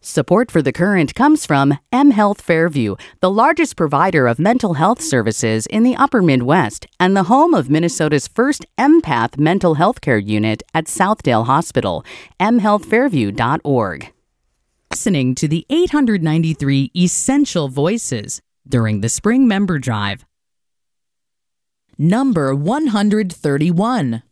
Support for The Current comes from mHealth Fairview, the largest provider of mental health services in the upper Midwest and the home of Minnesota's first empath mental health care unit at Southdale Hospital, mhealthfairview.org. Listening to the 893 Essential Voices during the Spring Member Drive. Number 131.